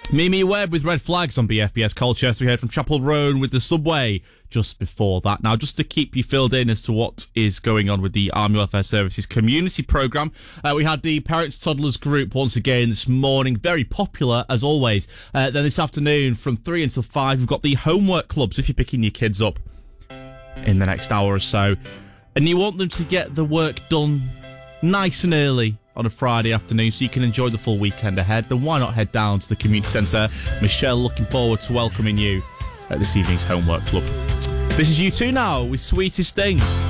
Mimi Webb with Red Flags on BFBS Colchester. We heard from Chapel Roan with The Subway just before that. Now, just to keep you filled in as to what is going on with the Army Welfare Services community programme, we had the Parents Toddlers group once again this morning, very popular as always. Then this afternoon from 3 until 5, we've got the homework clubs if you're picking your kids up in the next hour or so. And you want them to get the work done nice and early on a Friday afternoon so you can enjoy the full weekend ahead, then why not head down to the community centre? Michelle, looking forward to welcoming you at this evening's homework club. This is U2 now with Sweetest Thing.